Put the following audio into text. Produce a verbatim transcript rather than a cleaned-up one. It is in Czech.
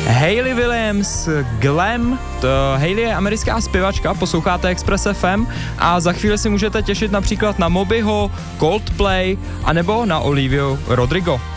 Hayley Williams, Glam, to Hayley je americká zpěvačka, posloucháte Express F M a za chvíli si můžete těšit například na Mobyho, Coldplay anebo na Oliviu Rodrigo.